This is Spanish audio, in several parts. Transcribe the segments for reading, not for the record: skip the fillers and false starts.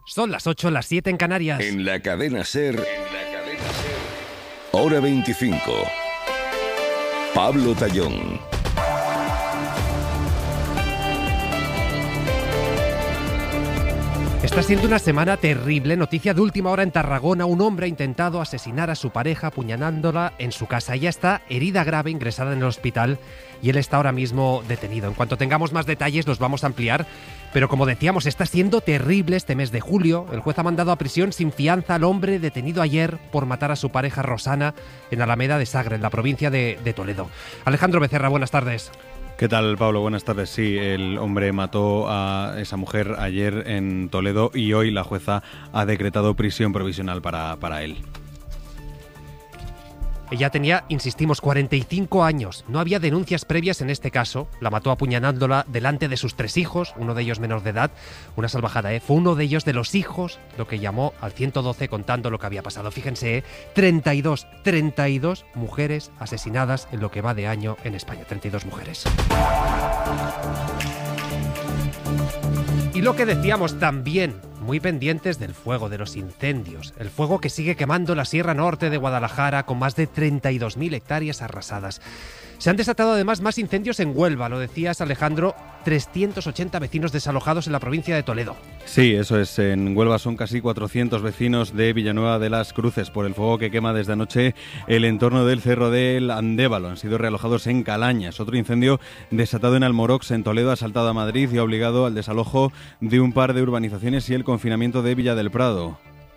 Son las 8, las 7 en Canarias. En la cadena SER, Hora 25. Pablo Tallón. Está siendo una semana terrible. Noticia de última hora en Tarragona. Un hombre ha intentado asesinar a su pareja apuñalándola en su casa. Ella está herida grave, ingresada en el hospital, y él está ahora mismo detenido. En cuanto tengamos más detalles los vamos a ampliar. Pero como decíamos, está siendo terrible este mes de julio. El juez ha mandado a prisión sin fianza al hombre detenido ayer por matar a su pareja Rosana en Alameda de Sagre, en la provincia de Toledo. Alejandro Becerra, buenas tardes. ¿Qué tal, Pablo? Buenas tardes. Sí, el hombre mató a esa mujer ayer en Toledo y hoy la jueza ha decretado prisión provisional para él. Ella tenía, insistimos, 45 años. No había denuncias previas en este caso. La mató apuñalándola delante de sus 3 hijos, uno de ellos menor de edad. Una salvajada, ¿eh? Fue uno de ellos, de los hijos, lo que llamó al 112 contando lo que había pasado. Fíjense, 32 mujeres asesinadas en lo que va de año en España. 32 mujeres. Y lo que decíamos también, muy pendientes del fuego, de los incendios. El fuego que sigue quemando la Sierra Norte de Guadalajara con más de 32.000 hectáreas arrasadas. Se han desatado además más incendios en Huelva, lo decías, Alejandro, 380 vecinos desalojados en la provincia de Toledo. Sí, eso es. En Huelva son casi 400 vecinos de Villanueva de las Cruces por el fuego que quema desde anoche el entorno del Cerro del Andévalo. Han sido realojados en Calañas. Otro incendio desatado en Almorox, en Toledo, ha saltado a Madrid y ha obligado al desalojo de un par de urbanizaciones y el confinamiento de Villa del Prado.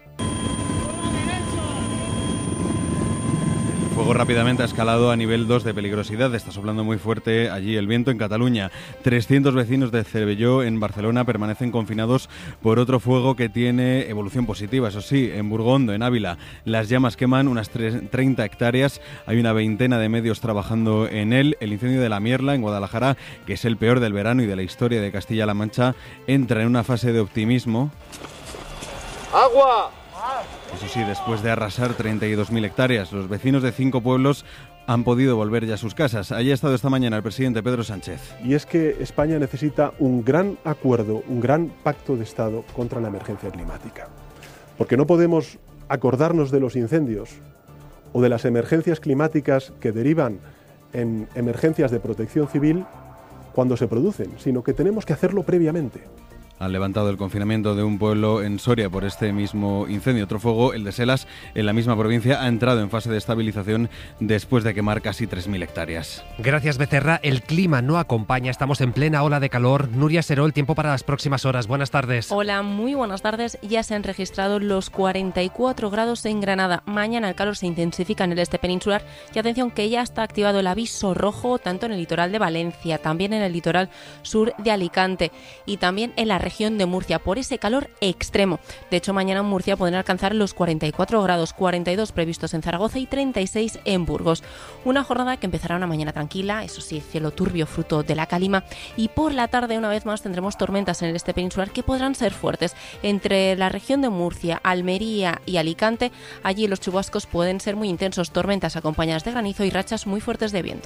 El fuego rápidamente ha escalado a nivel 2 de peligrosidad. Está soplando muy fuerte allí el viento en Cataluña. 300 vecinos de Cervelló, en Barcelona, permanecen confinados por otro fuego que tiene evolución positiva. Eso sí, en Burgondo, en Ávila, las llamas queman unas 30 hectáreas. Hay una veintena de medios trabajando en él. El incendio de La Mierla, en Guadalajara, que es el peor del verano y de la historia de Castilla-La Mancha, entra en una fase de optimismo. ¡Agua! Eso sí, después de arrasar 32.000 hectáreas, los vecinos de 5 pueblos han podido volver ya a sus casas. Allí ha estado esta mañana el presidente Pedro Sánchez. Y es que España necesita un gran acuerdo, un gran pacto de Estado contra la emergencia climática. Porque no podemos acordarnos de los incendios o de las emergencias climáticas que derivan en emergencias de protección civil cuando se producen, sino que tenemos que hacerlo previamente. Han levantado el confinamiento de un pueblo en Soria por este mismo incendio. Otro fuego, el de Selas, en la misma provincia, ha entrado en fase de estabilización después de quemar casi 3.000 hectáreas. Gracias, Becerra. El clima no acompaña. Estamos en plena ola de calor. Nuria Serol, tiempo para las próximas horas. Buenas tardes. Hola, muy buenas tardes. Ya se han registrado los 44 grados en Granada. Mañana el calor se intensifica en el este peninsular y atención que ya está activado el aviso rojo tanto en el litoral de Valencia, también en el litoral sur de Alicante y también en la región de Murcia por ese calor extremo. De hecho, mañana en Murcia podrán alcanzar los 44 grados, 42 previstos en Zaragoza y 36 en Burgos. Una jornada que empezará una mañana tranquila, eso sí, cielo turbio fruto de la calima, y por la tarde una vez más tendremos tormentas en el este peninsular que podrán ser fuertes. Entre la región de Murcia, Almería y Alicante, allí los chubascos pueden ser muy intensos, tormentas acompañadas de granizo y rachas muy fuertes de viento.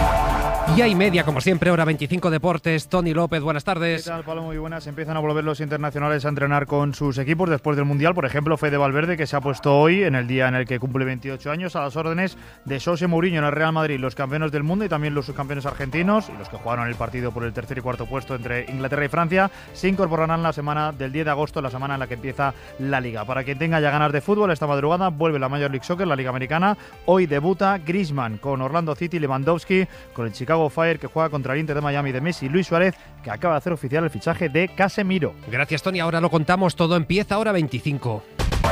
Y hay media, como siempre, hora 25 Deportes. Tony López, buenas tardes. ¿Qué tal, Pablo? Muy buenas. Empiezan a volver los internacionales a entrenar con sus equipos después del Mundial. Por ejemplo, Fede Valverde, que se ha puesto hoy, en el día en el que cumple 28 años, a las órdenes de José Mourinho en el Real Madrid, los campeones del mundo y también los subcampeones argentinos y los que jugaron el partido por el tercer y cuarto puesto entre Inglaterra y Francia, se incorporarán la semana del 10 de agosto, la semana en la que empieza la Liga. Para quien tenga ya ganas de fútbol, esta madrugada vuelve la Major League Soccer, la Liga Americana. Hoy debuta Griezmann con Orlando City, Lewandowski con el Chicago Fire, que juega contra el Inter de Miami de Messi, y Luis Suárez, que acaba de hacer oficial el fichaje de Casemiro. Gracias, Tony. Ahora lo contamos todo. Empieza hora 25.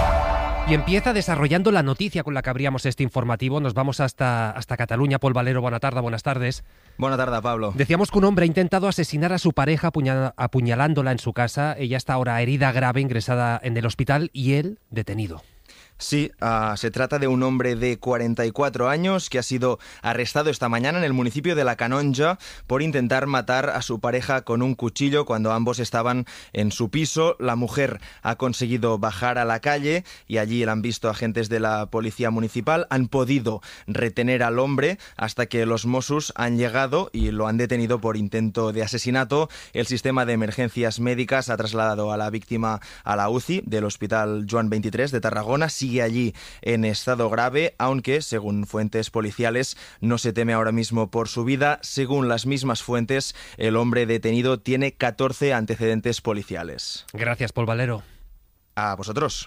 Y empieza desarrollando la noticia con la que abríamos este informativo. Nos vamos hasta Cataluña. Paul Valero, buenas tardes. Buenas tardes, Pablo. Decíamos que un hombre ha intentado asesinar a su pareja apuñalándola en su casa. Ella está ahora herida grave, ingresada en el hospital, y él detenido. Sí, se trata de un hombre de 44 años que ha sido arrestado esta mañana en el municipio de La Canonja por intentar matar a su pareja con un cuchillo cuando ambos estaban en su piso. La mujer ha conseguido bajar a la calle y allí la han visto agentes de la policía municipal. Han podido retener al hombre hasta que los Mossos han llegado y lo han detenido por intento de asesinato. El sistema de emergencias médicas ha trasladado a la víctima a la UCI del Hospital Joan 23 de Tarragona. Sigue allí en estado grave, aunque, según fuentes policiales, no se teme ahora mismo por su vida. Según las mismas fuentes, el hombre detenido tiene 14 antecedentes policiales. Gracias, Pol Valero. A vosotros.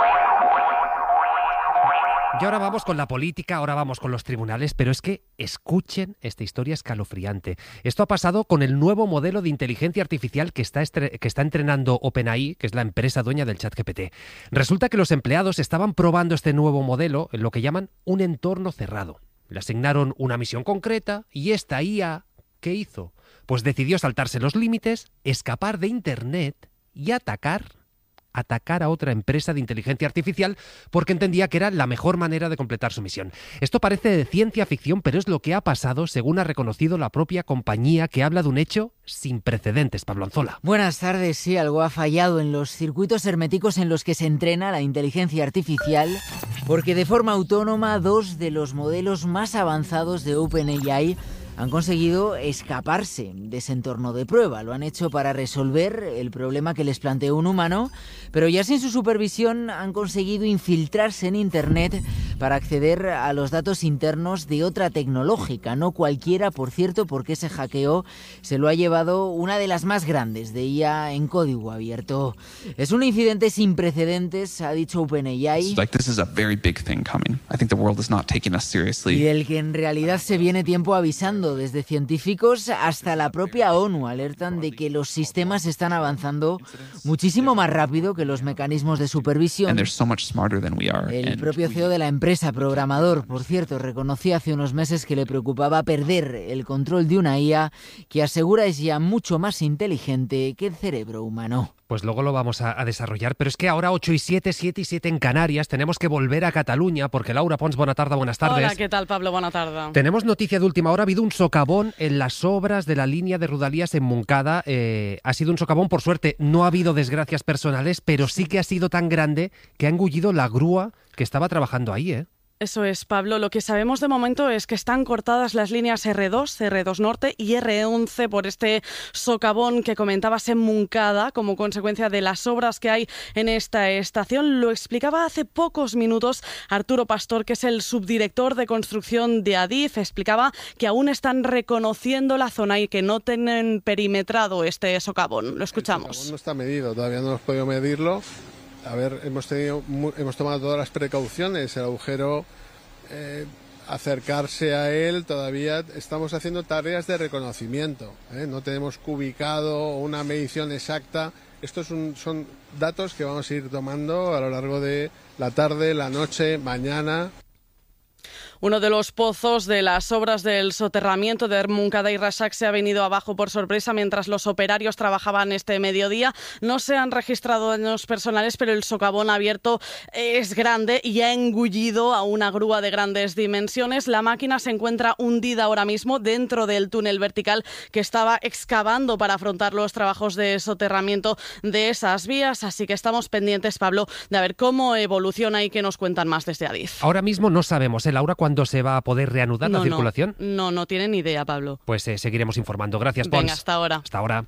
Y ahora vamos con la política, ahora vamos con los tribunales, pero es que escuchen esta historia escalofriante. Esto ha pasado con el nuevo modelo de inteligencia artificial que está entrenando OpenAI, que es la empresa dueña del ChatGPT. Resulta que los empleados estaban probando este nuevo modelo en lo que llaman un entorno cerrado. Le asignaron una misión concreta y esta IA, ¿qué hizo? Pues decidió saltarse los límites, escapar de Internet y atacar a otra empresa de inteligencia artificial porque entendía que era la mejor manera de completar su misión. Esto parece de ciencia ficción, pero es lo que ha pasado según ha reconocido la propia compañía, que habla de un hecho sin precedentes. Pablo Anzola. Buenas tardes. Sí, algo ha fallado en los circuitos herméticos en los que se entrena la inteligencia artificial, porque de forma autónoma 2 de los modelos más avanzados de OpenAI han conseguido escaparse de ese entorno de prueba. Lo han hecho para resolver el problema que les planteó un humano, pero ya sin su supervisión han conseguido infiltrarse en Internet para acceder a los datos internos de otra tecnológica. No cualquiera, por cierto, porque ese hackeo se lo ha llevado una de las más grandes de IA en código abierto. Es un incidente sin precedentes, ha dicho OpenAI, y del que en realidad se viene tiempo avisando. Desde científicos hasta la propia ONU alertan de que los sistemas están avanzando muchísimo más rápido que los mecanismos de supervisión. El propio CEO de la empresa, programador, por cierto, reconocía hace unos meses que le preocupaba perder el control de una IA que asegura es ya mucho más inteligente que el cerebro humano. Pues luego lo vamos a desarrollar, pero es que ahora 8:07, 7:07 en Canarias, tenemos que volver a Cataluña, porque Laura Pons, buenas tardes. Hola, ¿qué tal, Pablo? Buenas tardes. Tenemos noticia de última hora, ha habido un socavón en las obras de la línea de Rodalies en Montcada. Ha sido un socavón, por suerte, no ha habido desgracias personales, pero sí que ha sido tan grande que ha engullido la grúa que estaba trabajando ahí, ¿eh? Eso es, Pablo. Lo que sabemos de momento es que están cortadas las líneas R2, R2 Norte y R11 por este socavón que comentabas en Montcada como consecuencia de las obras que hay en esta estación. Lo explicaba hace pocos minutos Arturo Pastor, que es el subdirector de construcción de Adif. Explicaba que aún están reconociendo la zona y que no tienen perimetrado este socavón. Lo escuchamos. El socavón no está medido, todavía no hemos podido medirlo. A ver, hemos tomado todas las precauciones, el agujero, acercarse a él, todavía estamos haciendo tareas de reconocimiento, no tenemos cubicado una medición exacta. Estos son datos que vamos a ir tomando a lo largo de la tarde, la noche, mañana. Uno de los pozos de las obras del soterramiento de Montcada y Rasac se ha venido abajo por sorpresa mientras los operarios trabajaban este mediodía. No se han registrado daños personales, pero el socavón abierto es grande y ha engullido a una grúa de grandes dimensiones. La máquina se encuentra hundida ahora mismo dentro del túnel vertical que estaba excavando para afrontar los trabajos de soterramiento de esas vías. Así que estamos pendientes, Pablo, de ver cómo evoluciona y qué nos cuentan más desde Adif. Ahora mismo no sabemos, Laura, ¿cuándo se va a poder reanudar la circulación? No tienen ni idea, Pablo. Pues seguiremos informando. Gracias, Pons. Venga, hasta ahora. Hasta ahora.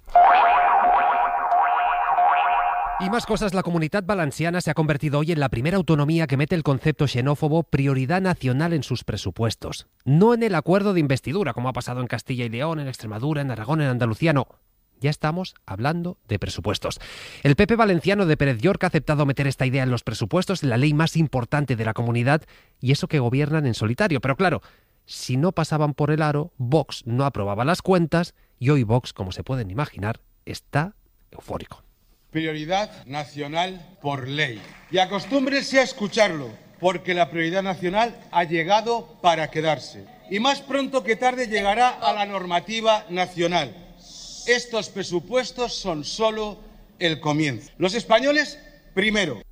Y más cosas, la Comunitat Valenciana se ha convertido hoy en la primera autonomía que mete el concepto xenófobo prioridad nacional en sus presupuestos. No en el acuerdo de investidura, como ha pasado en Castilla y León, en Extremadura, en Aragón, en Andalucía, no. Ya estamos hablando de presupuestos. El PP valenciano de Pérez York ha aceptado meter esta idea en los presupuestos, en la ley más importante de la comunidad, y eso que gobiernan en solitario. Pero claro, si no pasaban por el aro, Vox no aprobaba las cuentas, y hoy Vox, como se pueden imaginar, está eufórico. Prioridad nacional por ley. Y acostúmbrense a escucharlo, porque la prioridad nacional ha llegado para quedarse. Y más pronto que tarde llegará a la normativa nacional. Estos presupuestos son solo el comienzo. Los españoles, primero.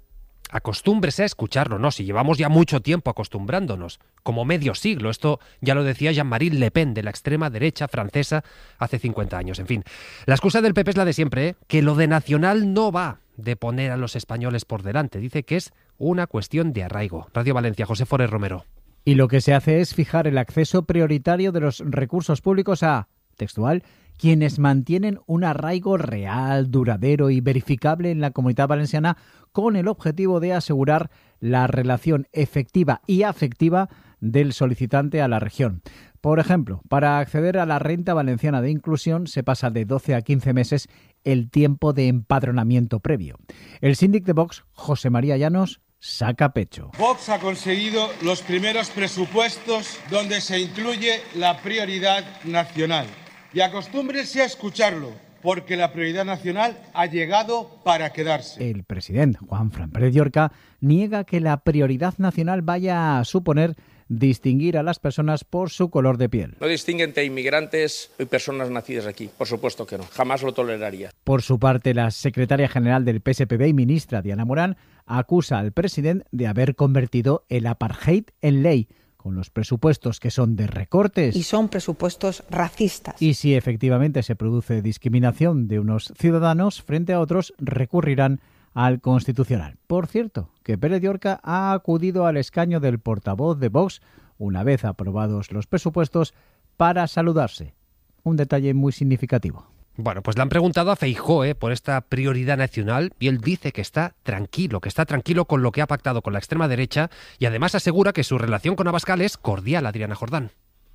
Acostúmbrese a escucharlo, ¿no? Si llevamos ya mucho tiempo acostumbrándonos, como medio siglo. Esto ya lo decía Jean-Marie Le Pen, de la extrema derecha francesa, hace 50 años. En fin, la excusa del PP es la de siempre, ¿eh? Que lo de nacional no va de poner a los españoles por delante. Dice que es una cuestión de arraigo. Radio Valencia, José Forés Romero. Y lo que se hace es fijar el acceso prioritario de los recursos públicos a, textual, quienes mantienen un arraigo real, duradero y verificable en la Comunidad Valenciana con el objetivo de asegurar la relación efectiva y afectiva del solicitante a la región. Por ejemplo, para acceder a la renta valenciana de inclusión se pasa de 12 a 15 meses el tiempo de empadronamiento previo. El síndic de Vox, José María Llanos, saca pecho. Vox ha conseguido los primeros presupuestos donde se incluye la prioridad nacional. Y acostúmbrese a escucharlo, porque la prioridad nacional ha llegado para quedarse. El presidente, Juanfran Pérez Llorca, niega que la prioridad nacional vaya a suponer distinguir a las personas por su color de piel. No distingue entre inmigrantes y personas nacidas aquí, por supuesto que no, jamás lo toleraría. Por su parte, la secretaria general del PSPB y ministra Diana Morán acusa al presidente de haber convertido el apartheid en ley, con los presupuestos que son de recortes. Y son presupuestos racistas. Y si efectivamente se produce discriminación de unos ciudadanos frente a otros, recurrirán al Constitucional. Por cierto, que Pérez Llorca ha acudido al escaño del portavoz de Vox, una vez aprobados los presupuestos, para saludarse. Un detalle muy significativo. Bueno, pues le han preguntado a Feijóo por esta prioridad nacional y él dice que está tranquilo con lo que ha pactado con la extrema derecha y además asegura que su relación con Abascal es cordial, Adriana Jordán.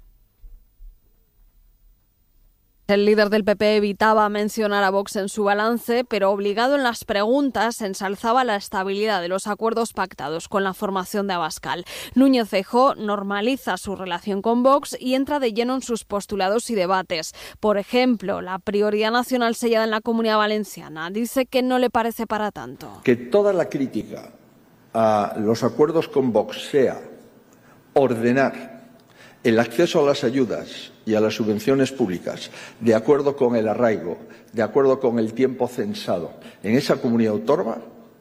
El líder del PP evitaba mencionar a Vox en su balance, pero obligado en las preguntas ensalzaba la estabilidad de los acuerdos pactados con la formación de Abascal. Núñez Feijóo normaliza su relación con Vox y entra de lleno en sus postulados y debates. Por ejemplo, la prioridad nacional sellada en la Comunidad Valenciana dice que no le parece para tanto. Que toda la crítica a los acuerdos con Vox sea ordenar el acceso a las ayudas y a las subvenciones públicas de acuerdo con el arraigo, de acuerdo con el tiempo censado en esa comunidad autónoma,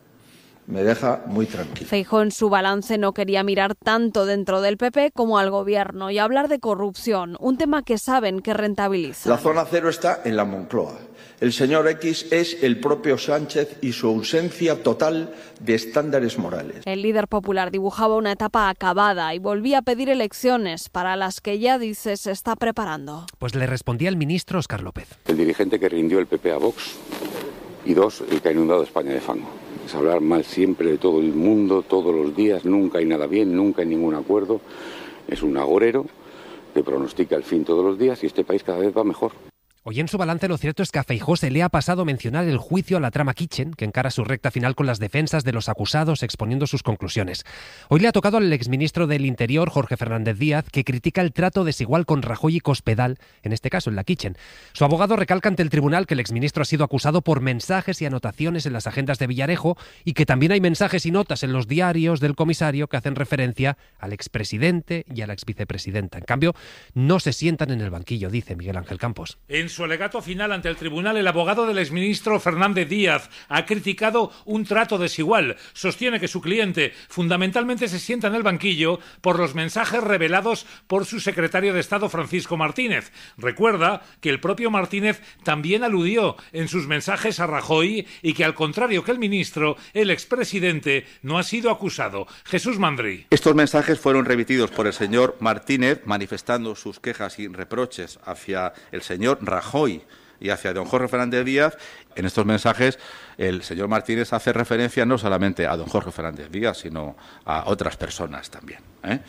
me deja muy tranquilo. Feijóo en su balance no quería mirar tanto dentro del PP como al gobierno y hablar de corrupción, un tema que saben que rentabiliza. La zona cero está en la Moncloa. El señor X es el propio Sánchez y su ausencia total de estándares morales. El líder popular dibujaba una etapa acabada y volvía a pedir elecciones para las que ya dice se está preparando. Pues le respondía el ministro Óscar López. El dirigente que rindió el PP a Vox y dos, el que ha inundado España de fango. Es hablar mal siempre de todo el mundo, todos los días, nunca hay nada bien, nunca hay ningún acuerdo. Es un agorero que pronostica el fin todos los días y este país cada vez va mejor. Hoy en su balance lo cierto es que a Feijóo se le ha pasado mencionar el juicio a la trama Kitchen, que encara su recta final con las defensas de los acusados exponiendo sus conclusiones. Hoy le ha tocado al exministro del Interior, Jorge Fernández Díaz, que critica el trato desigual con Rajoy y Cospedal, en este caso en la Kitchen. Su abogado recalca ante el tribunal que el exministro ha sido acusado por mensajes y anotaciones en las agendas de Villarejo y que también hay mensajes y notas en los diarios del comisario que hacen referencia al expresidente y a la exvicepresidenta. En cambio, no se sientan en el banquillo, dice Miguel Ángel Campos. En su alegato final ante el tribunal, el abogado del exministro Fernández Díaz ha criticado un trato desigual. Sostiene que su cliente fundamentalmente se sienta en el banquillo por los mensajes revelados por su secretario de Estado Francisco Martínez. Recuerda que el propio Martínez también aludió en sus mensajes a Rajoy y que al contrario que el ministro, el expresidente no ha sido acusado. Jesús Mandri. Estos mensajes fueron remitidos por el señor Martínez manifestando sus quejas y reproches hacia el señor Rajoy y hacia don Jorge Fernández Díaz. En estos mensajes el señor Martínez hace referencia no solamente a don Jorge Fernández Díaz, sino a otras personas también,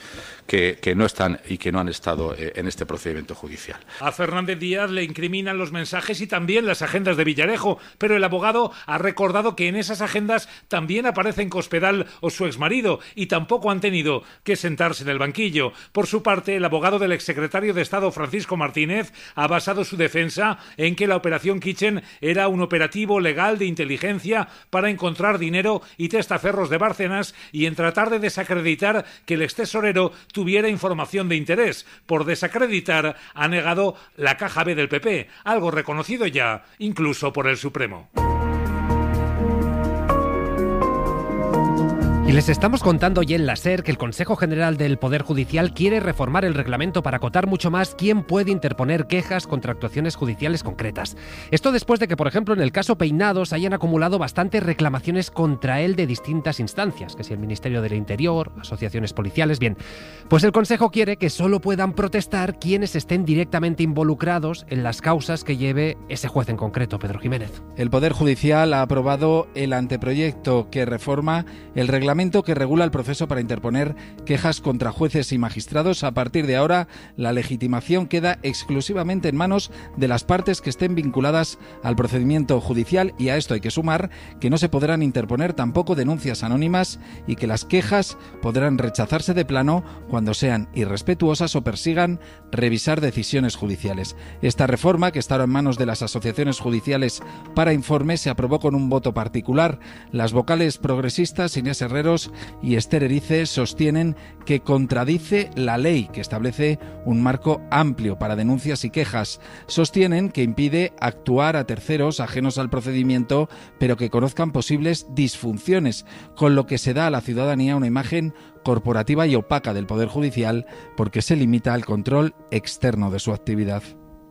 que no están y que no han estado en este procedimiento judicial. A Fernández Díaz le incriminan los mensajes y también las agendas de Villarejo, pero el abogado ha recordado que en esas agendas también aparecen Cospedal o su exmarido y tampoco han tenido que sentarse en el banquillo. Por su parte, el abogado del exsecretario de Estado Francisco Martínez ha basado su defensa en que la operación Kitchen era un operativo legal de inteligencia para encontrar dinero y testaferros de Bárcenas y en tratar de desacreditar que el extesorero tuviera información de interés. Por desacreditar, ha negado la caja B del PP, algo reconocido ya incluso por el Supremo. Y les estamos contando hoy en la SER que el Consejo General del Poder Judicial quiere reformar el reglamento para acotar mucho más quién puede interponer quejas contra actuaciones judiciales concretas. Esto después de que, por ejemplo, en el caso Peinados hayan acumulado bastantes reclamaciones contra él de distintas instancias, que si el Ministerio del Interior, asociaciones policiales, bien. Pues el Consejo quiere que solo puedan protestar quienes estén directamente involucrados en las causas que lleve ese juez en concreto, Pedro Jiménez. El Poder Judicial ha aprobado el anteproyecto que reforma el reglamento que regula el proceso para interponer quejas contra jueces y magistrados. A partir de ahora, la legitimación queda exclusivamente en manos de las partes que estén vinculadas al procedimiento judicial, y a esto hay que sumar que no se podrán interponer tampoco denuncias anónimas y que las quejas podrán rechazarse de plano cuando sean irrespetuosas o persigan revisar decisiones judiciales. Esta reforma, que está ahora en manos de las asociaciones judiciales para informe, se aprobó con un voto particular. Las vocales progresistas Inés Herreros y Esther Erice sostienen que contradice la ley que establece un marco amplio para denuncias y quejas. Sostienen que impide actuar a terceros ajenos al procedimiento, pero que conozcan posibles disfunciones, con lo que se da a la ciudadanía una imagen corporativa y opaca del Poder Judicial porque se limita al control externo de su actividad.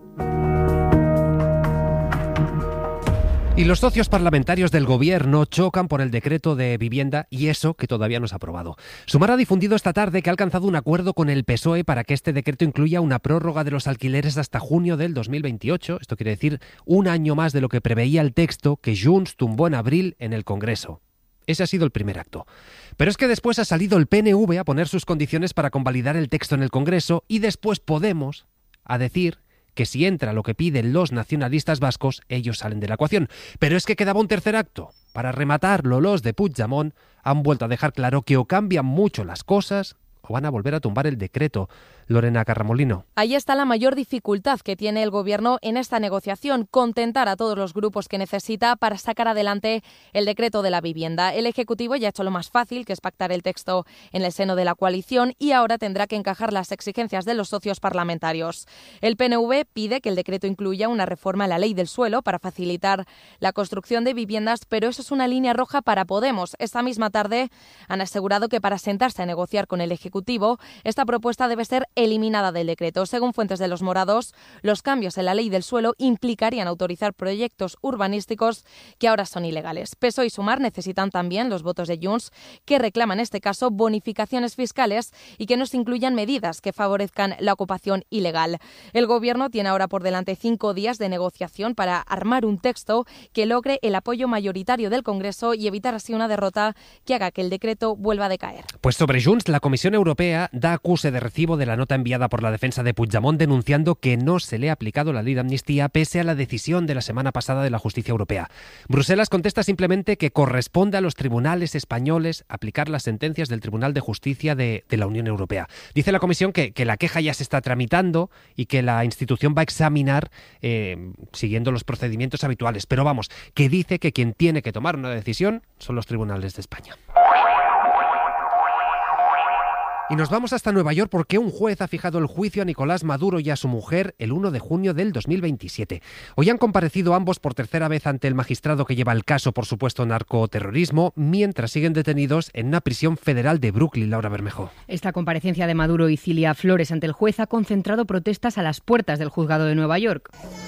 Y los socios parlamentarios del Gobierno chocan por el decreto de vivienda, y eso que todavía no se ha aprobado. Sumar ha difundido esta tarde que ha alcanzado un acuerdo con el PSOE para que este decreto incluya una prórroga de los alquileres hasta junio del 2028. Esto quiere decir un año más de lo que preveía el texto que Junts tumbó en abril en el Congreso. Ese ha sido el primer acto. Pero es que después ha salido el PNV a poner sus condiciones para convalidar el texto en el Congreso, y después Podemos a decir que si entra lo que piden los nacionalistas vascos, ellos salen de la ecuación. Pero es que quedaba un tercer acto. Para rematarlo, los de Puigdemont han vuelto a dejar claro que o cambian mucho las cosas o van a volver a tumbar el decreto. Lorena Carramolino. Ahí está la mayor dificultad que tiene el Gobierno en esta negociación, contentar a todos los grupos que necesita para sacar adelante el decreto de la vivienda. El Ejecutivo ya ha hecho lo más fácil, que es pactar el texto en el seno de la coalición, y ahora tendrá que encajar las exigencias de los socios parlamentarios. El PNV pide que el decreto incluya una reforma a la ley del suelo para facilitar la construcción de viviendas, pero eso es una línea roja para Podemos. Esta misma tarde han asegurado que para sentarse a negociar con el Ejecutivo, esta propuesta debe ser eliminada del decreto. Según fuentes de los morados, los cambios en la ley del suelo implicarían autorizar proyectos urbanísticos que ahora son ilegales. PSOE y Sumar necesitan también los votos de Junts, que reclaman en este caso bonificaciones fiscales y que no se incluyan medidas que favorezcan la ocupación ilegal. El Gobierno tiene ahora por delante 5 días de negociación para armar un texto que logre el apoyo mayoritario del Congreso y evitar así una derrota que haga que el decreto vuelva a decaer. Pues sobre Junts, la Comisión Europea da acuse de recibo de la nota enviada por la defensa de Puigdemont denunciando que no se le ha aplicado la ley de amnistía pese a la decisión de la semana pasada de la justicia europea. Bruselas contesta simplemente que corresponde a los tribunales españoles aplicar las sentencias del Tribunal de Justicia de la Unión Europea. Dice la Comisión que la queja ya se está tramitando y que la institución va a examinar siguiendo los procedimientos habituales. Pero vamos, que dice que quien tiene que tomar una decisión son los tribunales de España. Y nos vamos hasta Nueva York porque un juez ha fijado el juicio a Nicolás Maduro y a su mujer el 1 de junio del 2027. Hoy han comparecido ambos por tercera vez ante el magistrado que lleva el caso por supuesto narcoterrorismo, mientras siguen detenidos en una prisión federal de Brooklyn. Laura Bermejo. Esta comparecencia de Maduro y Cilia Flores ante el juez ha concentrado protestas a las puertas del juzgado de Nueva York.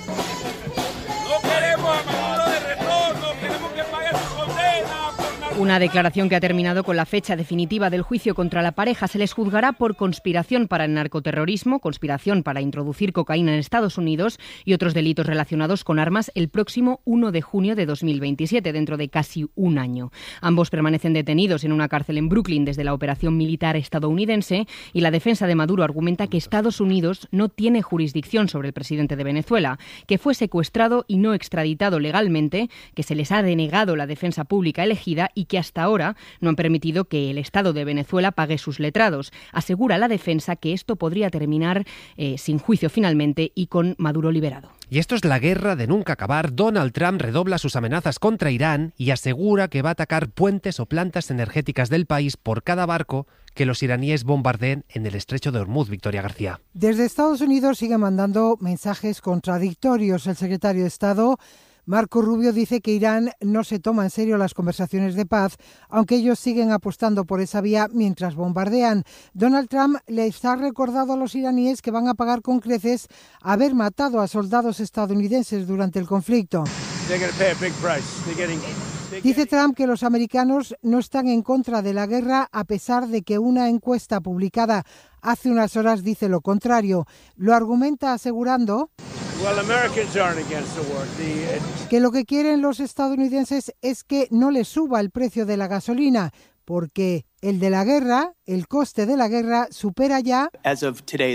Una declaración que ha terminado con la fecha definitiva del juicio contra la pareja. Se les juzgará por conspiración para el narcoterrorismo, conspiración para introducir cocaína en Estados Unidos y otros delitos relacionados con armas el próximo 1 de junio de 2027, dentro de casi un año. Ambos permanecen detenidos en una cárcel en Brooklyn desde la operación militar estadounidense, y la defensa de Maduro argumenta que Estados Unidos no tiene jurisdicción sobre el presidente de Venezuela, que fue secuestrado y no extraditado legalmente, que se les ha denegado la defensa pública elegida y que hasta ahora no han permitido que el Estado de Venezuela pague sus letrados. Asegura la defensa que esto podría terminar sin juicio finalmente y con Maduro liberado. Y esto es la guerra de nunca acabar. Donald Trump redobla sus amenazas contra Irán y asegura que va a atacar puentes o plantas energéticas del país por cada barco que los iraníes bombardeen en el estrecho de Hormuz. Victoria García. Desde Estados Unidos sigue mandando mensajes contradictorios. El secretario de Estado Marco Rubio dice que Irán no se toma en serio las conversaciones de paz, aunque ellos siguen apostando por esa vía mientras bombardean. Donald Trump les ha recordado a los iraníes que van a pagar con creces haber matado a soldados estadounidenses durante el conflicto. Dice Trump que los americanos no están en contra de la guerra, a pesar de que una encuesta publicada hace unas horas dice lo contrario. Lo argumenta asegurando que lo que quieren los estadounidenses es que no les suba el precio de la gasolina, porque el de la guerra, el coste de la guerra, supera ya los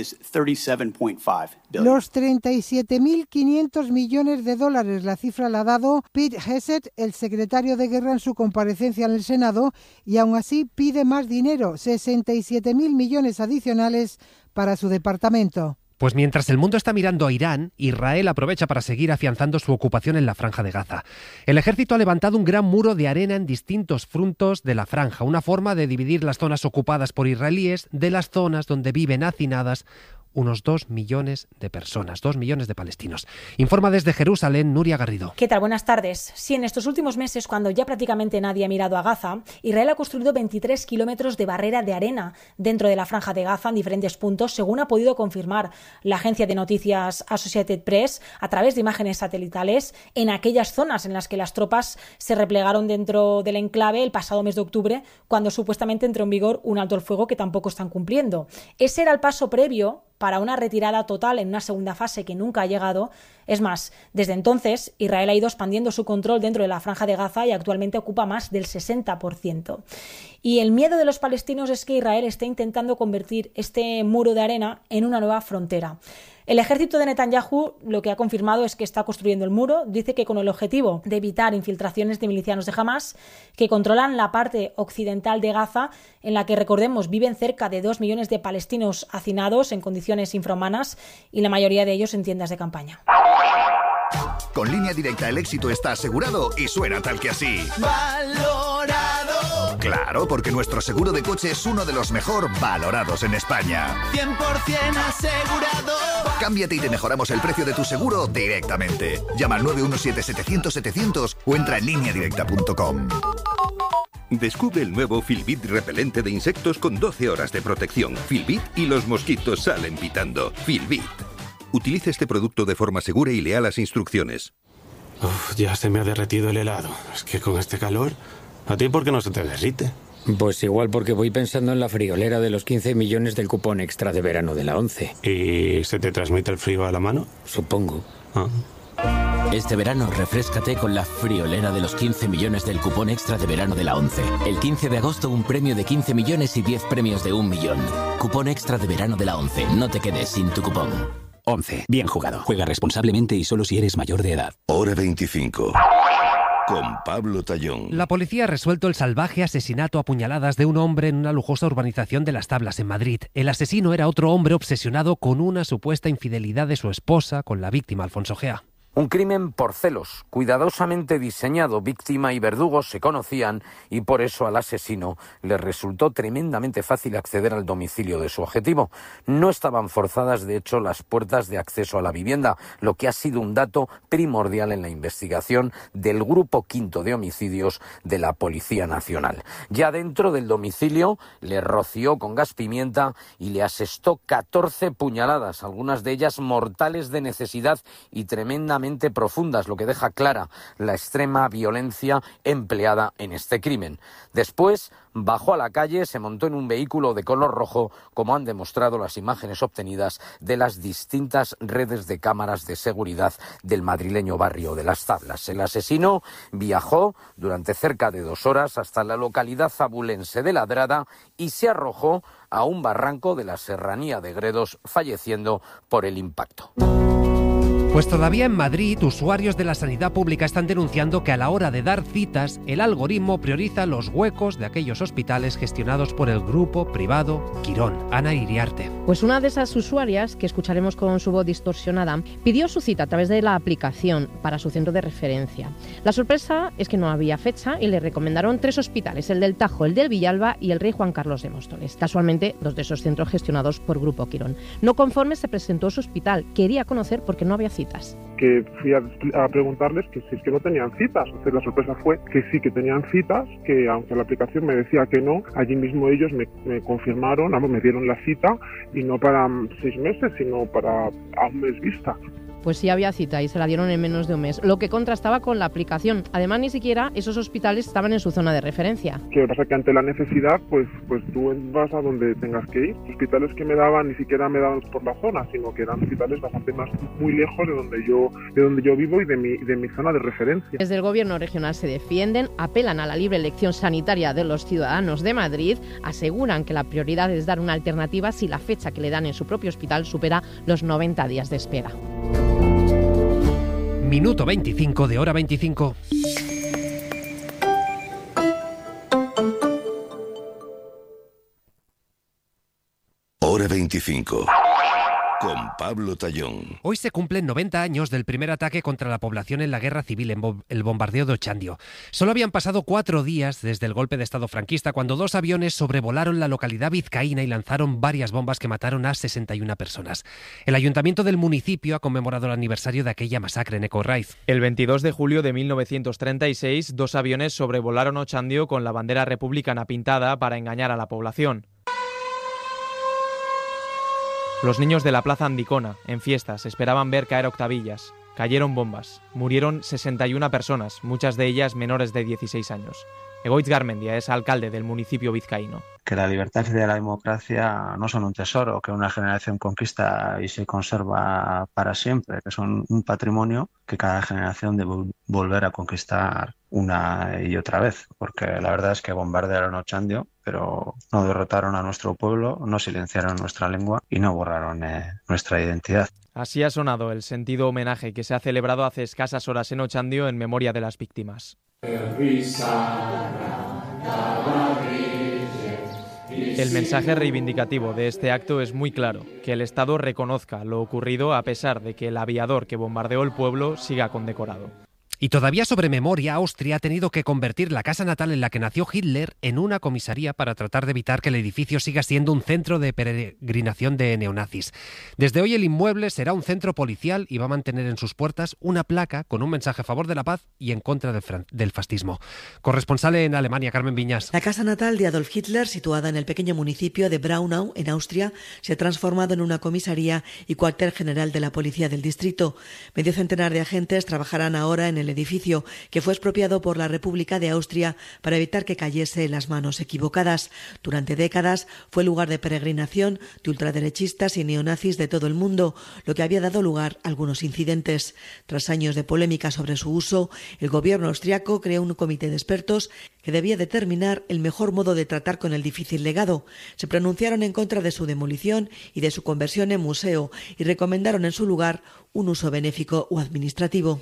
37.500 millones de dólares. La cifra la ha dado Pete Hegseth, el secretario de Guerra, en su comparecencia en el Senado, y aún así pide más dinero, 67.000 millones adicionales para su departamento. Pues mientras el mundo está mirando a Irán, Israel aprovecha para seguir afianzando su ocupación en la Franja de Gaza. El ejército ha levantado un gran muro de arena en distintos puntos de la franja, una forma de dividir las zonas ocupadas por israelíes de las zonas donde viven hacinadas unos 2 millones de personas, 2 millones de palestinos. Informa desde Jerusalén, Nuria Garrido. ¿Qué tal? Buenas tardes. Sí, en estos últimos meses, cuando ya prácticamente nadie ha mirado a Gaza, Israel ha construido 23 kilómetros de barrera de arena dentro de la Franja de Gaza en diferentes puntos, según ha podido confirmar la agencia de noticias Associated Press a través de imágenes satelitales en aquellas zonas en las que las tropas se replegaron dentro del enclave el pasado mes de octubre, cuando supuestamente entró en vigor un alto el fuego que tampoco están cumpliendo. Ese era el paso previo para una retirada total en una segunda fase que nunca ha llegado. Es más, desde entonces Israel ha ido expandiendo su control dentro de la Franja de Gaza y actualmente ocupa más del 60%. Y el miedo de los palestinos es que Israel esté intentando convertir este muro de arena en una nueva frontera. El ejército de Netanyahu lo que ha confirmado es que está construyendo el muro. Dice que con el objetivo de evitar infiltraciones de milicianos de Hamás, que controlan la parte occidental de Gaza, en la que, recordemos, viven cerca de 2 millones de palestinos hacinados en condiciones infrahumanas y la mayoría de ellos en tiendas de campaña. Con Línea Directa el éxito está asegurado y suena tal que así. ¡Valorado! Claro, porque nuestro seguro de coche es uno de los mejor valorados en España. 100% asegurado. Cámbiate y te mejoramos el precio de tu seguro directamente. Llama al 917-700-700 o entra en lineadirecta.com. Descubre el nuevo Filbit repelente de insectos con 12 horas de protección. Filbit y los mosquitos salen pitando. Filbit. Utilice este producto de forma segura y lea las instrucciones. Ya se me ha derretido el helado. Es que con este calor, ¿a ti por qué no se te derrite? Pues igual porque voy pensando en la friolera de los 15 millones del cupón extra de verano de la 11. ¿Y se te transmite el frío a la mano? Supongo. Este verano refréscate con la friolera de los 15 millones del cupón extra de verano de la 11. El 15 de agosto un premio de 15 millones y 10 premios de 1 millón. Cupón extra de verano de la 11. No te quedes sin tu cupón. 11. Bien jugado. Juega responsablemente y solo si eres mayor de edad. Hora 25. Con Pablo Tallón. La policía ha resuelto el salvaje asesinato a puñaladas de un hombre en una lujosa urbanización de Las Tablas, en Madrid. El asesino era otro hombre obsesionado con una supuesta infidelidad de su esposa con la víctima, Alfonso Gea. Un crimen por celos, cuidadosamente diseñado. Víctima y verdugo se conocían y por eso al asesino le resultó tremendamente fácil acceder al domicilio de su objetivo. No estaban forzadas, de hecho, las puertas de acceso a la vivienda, lo que ha sido un dato primordial en la investigación del Grupo Quinto de Homicidios de la Policía Nacional. Ya dentro del domicilio le roció con gas pimienta y le asestó 14 puñaladas, algunas de ellas mortales de necesidad y tremendamente profundas, lo que deja clara la extrema violencia empleada en este crimen. Después bajó a la calle, se montó en un vehículo de color rojo, como han demostrado las imágenes obtenidas de las distintas redes de cámaras de seguridad del madrileño barrio de Las Tablas. El asesino viajó durante cerca de 2 horas hasta la localidad zabulense de Ladrada y se arrojó a un barranco de la serranía de Gredos, falleciendo por el impacto. Pues todavía en Madrid, usuarios de la sanidad pública están denunciando que a la hora de dar citas, el algoritmo prioriza los huecos de aquellos hospitales gestionados por el grupo privado Quirón. Ana Iriarte. Pues una de esas usuarias, que escucharemos con su voz distorsionada, pidió su cita a través de la aplicación para su centro de referencia. La sorpresa es que no había fecha y le recomendaron 3 hospitales, el del Tajo, el del Villalba y el Rey Juan Carlos de Móstoles. Casualmente, 2 de esos centros gestionados por Grupo Quirón. No conforme, se presentó a su hospital. Quería conocer por qué no había citas. Que fui a preguntarles que si es que no tenían citas. Entonces la sorpresa fue que sí que tenían citas, que aunque la aplicación me decía que no, allí mismo ellos me confirmaron, me dieron la cita y no para 6 meses, sino para a un mes vista. Pues sí había cita y se la dieron en menos de un mes, lo que contrastaba con la aplicación. Además, ni siquiera esos hospitales estaban en su zona de referencia. Lo que pasa es que ante la necesidad, pues tú vas a donde tengas que ir. Los hospitales que me daban ni siquiera me daban por la zona, sino que eran hospitales bastante muy lejos de donde yo vivo y de mi zona de referencia. Desde el gobierno regional se defienden, apelan a la libre elección sanitaria de los ciudadanos de Madrid, aseguran que la prioridad es dar una alternativa si la fecha que le dan en su propio hospital supera los 90 días de espera. Minuto 25 de Hora 25. Hora 25. Con Pablo Tallón. Hoy se cumplen 90 años del primer ataque contra la población en la Guerra Civil, el bombardeo de Ochandio. Solo habían pasado 4 días desde el golpe de Estado franquista, cuando 2 aviones sobrevolaron la localidad vizcaína y lanzaron varias bombas que mataron a 61 personas. El ayuntamiento del municipio ha conmemorado el aniversario de aquella masacre en Ecorraiz. El 22 de julio de 1936, 2 aviones sobrevolaron Ochandio con la bandera republicana pintada para engañar a la población. Los niños de la plaza Andicona, en fiestas, esperaban ver caer octavillas. Cayeron bombas. Murieron 61 personas, muchas de ellas menores de 16 años. Egoitz Garmendia es alcalde del municipio vizcaíno. Que la libertad y la democracia no son un tesoro que una generación conquista y se conserva para siempre, que son un patrimonio que cada generación debe volver a conquistar una y otra vez, porque la verdad es que bombardearon Ochandio, pero no derrotaron a nuestro pueblo, no silenciaron nuestra lengua y no borraron nuestra identidad. Así ha sonado el sentido homenaje que se ha celebrado hace escasas horas en Ochandio en memoria de las víctimas. El mensaje reivindicativo de este acto es muy claro, que el Estado reconozca lo ocurrido a pesar de que el aviador que bombardeó el pueblo siga condecorado. Y todavía sobre memoria, Austria ha tenido que convertir la casa natal en la que nació Hitler en una comisaría para tratar de evitar que el edificio siga siendo un centro de peregrinación de neonazis. Desde hoy el inmueble será un centro policial y va a mantener en sus puertas una placa con un mensaje a favor de la paz y en contra del fascismo. Corresponsal en Alemania, Carmen Viñas. La casa natal de Adolf Hitler, situada en el pequeño municipio de Braunau, en Austria, se ha transformado en una comisaría y cuartel general de la policía del distrito. Medio centenar de agentes trabajarán ahora en el edificio, que fue expropiado por la República de Austria para evitar que cayese en las manos equivocadas. Durante décadas fue lugar de peregrinación de ultraderechistas y neonazis de todo el mundo, lo que había dado lugar a algunos incidentes. Tras años de polémica sobre su uso, el gobierno austriaco creó un comité de expertos que debía determinar el mejor modo de tratar con el difícil legado. Se pronunciaron en contra de su demolición y de su conversión en museo y recomendaron en su lugar un uso benéfico o administrativo.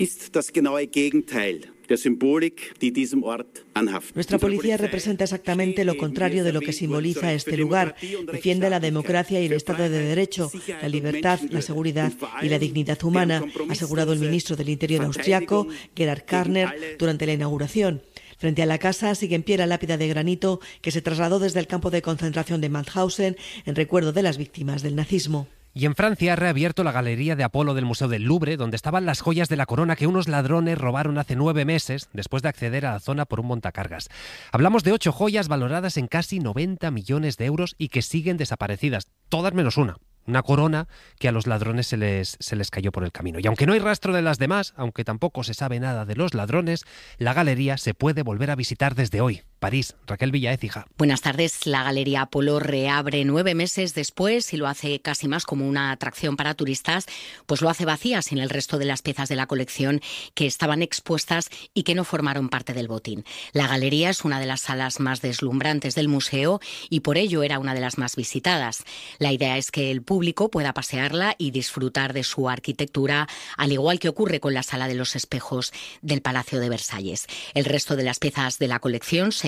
Nuestra policía representa exactamente lo contrario de lo que simboliza este lugar. Defiende la democracia y el Estado de Derecho, la libertad, la seguridad y la dignidad humana, ha asegurado el ministro del Interior austriaco, Gerhard Karner, durante la inauguración. Frente a la casa sigue en pie la lápida de granito que se trasladó desde el campo de concentración de Mauthausen en recuerdo de las víctimas del nazismo. Y en Francia ha reabierto la Galería de Apolo del Museo del Louvre, donde estaban las joyas de la corona que unos ladrones robaron hace 9 meses después de acceder a la zona por un montacargas. Hablamos de 8 joyas valoradas en casi 90 millones de euros y que siguen desaparecidas, todas menos una corona que a los ladrones se les cayó por el camino. Y aunque no hay rastro de las demás, aunque tampoco se sabe nada de los ladrones, la galería se puede volver a visitar desde hoy. París, Raquel Villaécija. Buenas tardes. La Galería Apolo reabre 9 meses después y lo hace casi más como una atracción para turistas, pues lo hace vacía sin el resto de las piezas de la colección que estaban expuestas y que no formaron parte del botín. La galería es una de las salas más deslumbrantes del museo y por ello era una de las más visitadas. La idea es que el público pueda pasearla y disfrutar de su arquitectura, al igual que ocurre con la Sala de los Espejos del Palacio de Versalles. El resto de las piezas de la colección se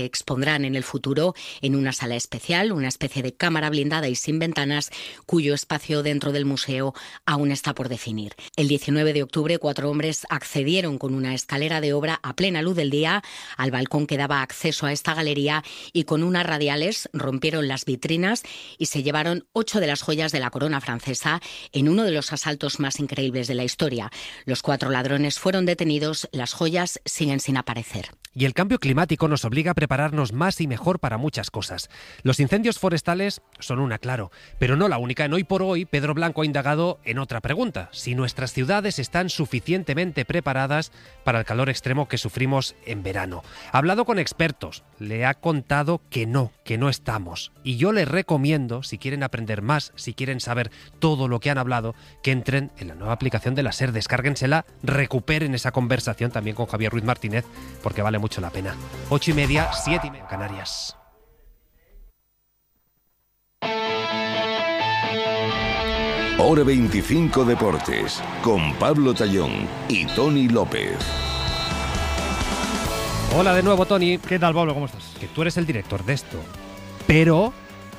expondrán en el futuro en una sala especial, una especie de cámara blindada y sin ventanas, cuyo espacio dentro del museo aún está por definir. El 19 de octubre, 4 hombres accedieron con una escalera de obra a plena luz del día al balcón que daba acceso a esta galería y con unas radiales rompieron las vitrinas y se llevaron 8 de las joyas de la corona francesa en uno de los asaltos más increíbles de la historia. Los 4 ladrones fueron detenidos, las joyas siguen sin aparecer. Y el cambio climático nos obliga a prepararnos más y mejor para muchas cosas. Los incendios forestales son una, claro, pero no la única. En Hoy por Hoy, Pedro Blanco ha indagado en otra pregunta: si nuestras ciudades están suficientemente preparadas para el calor extremo que sufrimos en verano. Ha hablado con expertos, le ha contado que no estamos. Y yo les recomiendo, si quieren aprender más, si quieren saber todo lo que han hablado, que entren en la nueva aplicación de la SER, descárguensela, recuperen esa conversación también con Javier Ruiz Martínez, porque vale mucho la pena. 8:30, 7:30 Canarias. Hora 25 Deportes, con Pablo Tallón y Tony López. Hola de nuevo, Tony. ¿Qué tal, Pablo? ¿Cómo estás? Que tú eres el director de esto, pero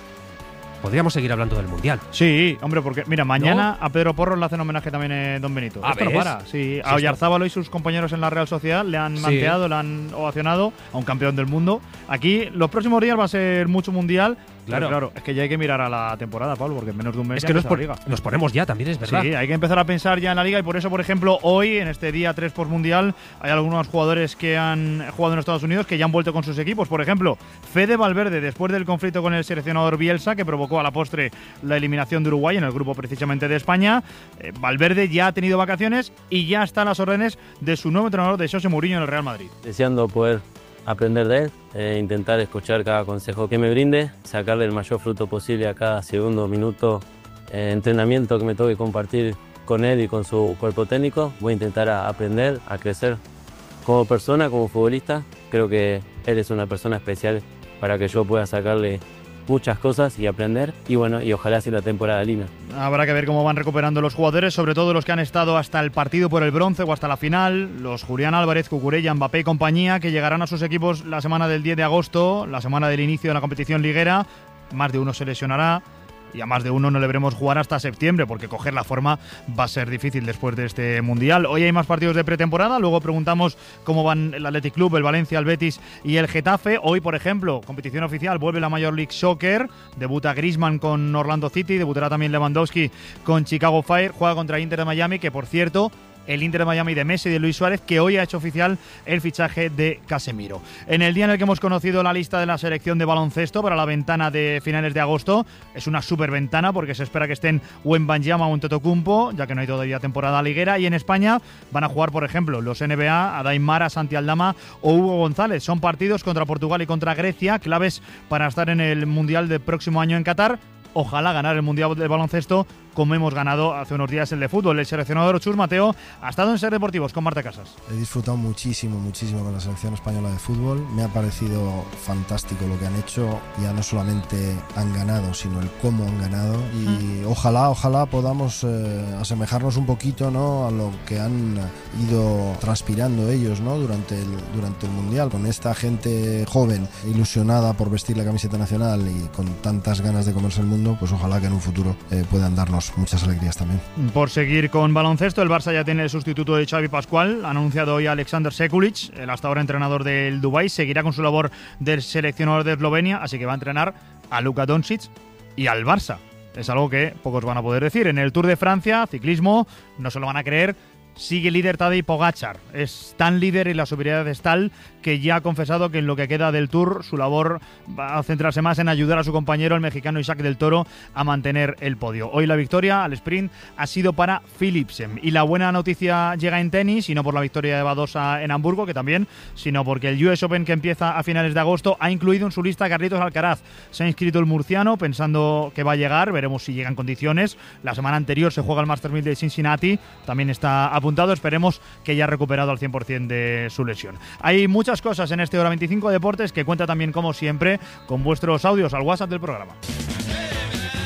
podríamos seguir hablando del Mundial. Sí, hombre, porque mira, mañana a Pedro Porros le hacen homenaje también Don Benito. ¿Ah, ves? Para. Sí, a Oyarzábalo y sus compañeros en la Real Sociedad le han manteado, le han ovacionado a un campeón del mundo. Aquí los próximos días va a ser mucho Mundial. Claro, es que ya hay que mirar a la temporada, Pablo, porque en menos de un mes es que nos ponemos ya, también es verdad. Sí, hay que empezar a pensar ya en la Liga y por eso, por ejemplo, hoy, en este día 3 post-mundial, hay algunos jugadores que han jugado en Estados Unidos que ya han vuelto con sus equipos. Por ejemplo, Fede Valverde, después del conflicto con el seleccionador Bielsa, que provocó a la postre la eliminación de Uruguay en el grupo precisamente de España, Valverde ya ha tenido vacaciones y ya está a las órdenes de su nuevo entrenador, de José Mourinho, en el Real Madrid. Deseando poder aprender de él, intentar escuchar cada consejo que me brinde, sacarle el mayor fruto posible a cada segundo, minuto, entrenamiento que me toque compartir con él y con su cuerpo técnico. Voy a intentar aprender, a crecer como persona, como futbolista. Creo que él es una persona especial para que yo pueda sacarle muchas cosas y aprender, y bueno, y ojalá sea la temporada linda. Habrá que ver cómo van recuperando los jugadores, sobre todo los que han estado hasta el partido por el bronce o hasta la final, los Julián Álvarez, Cucurella, Mbappé y compañía, que llegarán a sus equipos la semana del 10 de agosto, la semana del inicio de la competición liguera. Más de uno se lesionará y a más de uno no le veremos jugar hasta septiembre, porque coger la forma va a ser difícil después de este Mundial. Hoy hay más partidos de pretemporada, luego preguntamos cómo van el Athletic Club, el Valencia, el Betis y el Getafe. Hoy, por ejemplo, competición oficial, vuelve la Major League Soccer, debuta Griezmann con Orlando City, debutará también Lewandowski con Chicago Fire, juega contra Inter de Miami, que por cierto, el Inter de Miami de Messi y de Luis Suárez, que hoy ha hecho oficial el fichaje de Casemiro. En el día en el que hemos conocido la lista de la selección de baloncesto para la ventana de finales de agosto, es una super ventana porque se espera que estén Wembanyama o Antetokounmpo, ya que no hay todavía temporada liguera, y en España van a jugar, por ejemplo, los NBA, Adaim Mara, Santi Aldama o Hugo González. Son partidos contra Portugal y contra Grecia, claves para estar en el Mundial del próximo año en Qatar. Ojalá ganar el Mundial de baloncesto como hemos ganado hace unos días el de fútbol. El seleccionador Chus Mateo ha estado en Ser Deportivos con Marta Casas. He disfrutado muchísimo con la selección española de fútbol. Me ha parecido fantástico lo que han hecho. Ya no solamente han ganado, sino el cómo han ganado. Y ojalá podamos asemejarnos un poquito, ¿no?, a lo que han ido transpirando ellos, ¿no?, durante el Mundial. Con esta gente joven, ilusionada por vestir la camiseta nacional y con tantas ganas de comerse el mundo, pues ojalá que en un futuro puedan darnos muchas alegrías también. Por seguir con baloncesto, el Barça ya tiene el sustituto de Xavi Pascual. Ha anunciado hoy a Alexander Sekulic, el hasta ahora entrenador del Dubái. Seguirá con su labor del seleccionador de Eslovenia, así que va a entrenar a Luka Doncic y al Barça. Es algo que pocos van a poder decir. En el Tour de Francia, ciclismo, no se lo van a creer, sigue líder Tadej Pogačar. Es tan líder y la superioridad es tal que ya ha confesado que en lo que queda del Tour su labor va a centrarse más en ayudar a su compañero, el mexicano Isaac del Toro, a mantener el podio. Hoy la victoria al sprint ha sido para Philipsen. Y la buena noticia llega en tenis, y no por la victoria de Badosa en Hamburgo, que también, sino porque el US Open, que empieza a finales de agosto, ha incluido en su lista a Carlitos Alcaraz. Se ha inscrito el murciano pensando que va a llegar, veremos si llega en condiciones. La semana anterior se juega el Masters 1000 de Cincinnati, también está apuntado, esperemos que ya ha recuperado al 100% de su lesión. Hay muchas cosas en este Hora 25 Deportes, que cuenta también, como siempre, con vuestros audios al WhatsApp del programa.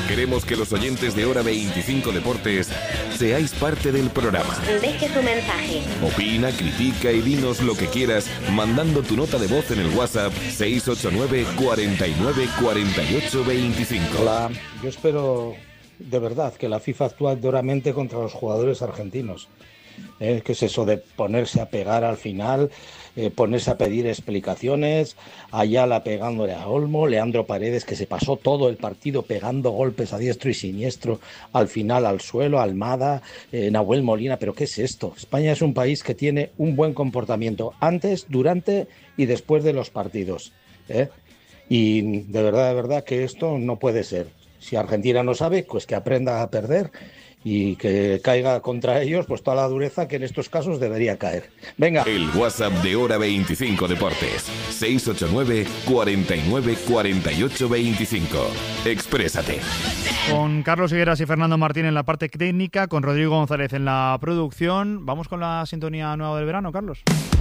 Queremos que los oyentes de Hora 25 Deportes seáis parte del programa. Deje su mensaje. Opina, critica y dinos lo que quieras mandando tu nota de voz en el WhatsApp 689 49 48 25. Hola, yo espero de verdad que la FIFA actúe duramente contra los jugadores argentinos. ¿Qué es eso de ponerse a pegar al final? Ponerse a pedir explicaciones, Ayala pegándole a Olmo, Leandro Paredes que se pasó todo el partido pegando golpes a diestro y siniestro, al final al suelo, Almada, Nahuel Molina, pero ¿qué es esto? España es un país que tiene un buen comportamiento antes, durante y después de los partidos, y de verdad que esto no puede ser. Si Argentina no sabe, pues que aprenda a perder y que caiga contra ellos pues toda la dureza que en estos casos debería caer. Venga. El WhatsApp de Hora 25 Deportes, 689 49 48 25. Exprésate. Con Carlos Higueras y Fernando Martín en la parte técnica, con Rodrigo González en la producción. Vamos con la sintonía nueva del verano, Carlos.